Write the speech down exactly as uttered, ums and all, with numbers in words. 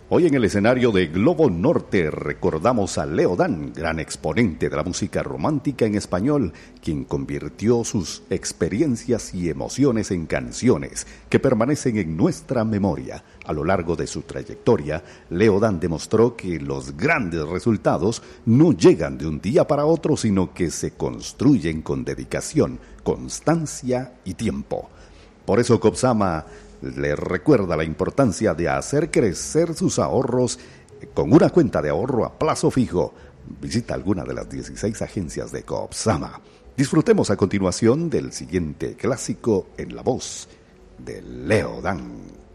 Hoy en el escenario de Globo Norte recordamos a Leo Dan, gran exponente de la música romántica en español, quien convirtió sus experiencias y emociones en canciones que permanecen en nuestra memoria. A lo largo de su trayectoria, Leo Dan demostró que los grandes resultados no llegan de un día para otro, sino que se construyen con dedicación, constancia y tiempo. Por eso Copsama le recuerda la importancia de hacer crecer sus ahorros con una cuenta de ahorro a plazo fijo. Visita alguna de las dieciséis agencias de Copsama. Disfrutemos a continuación del siguiente clásico en la voz de Leo Dan.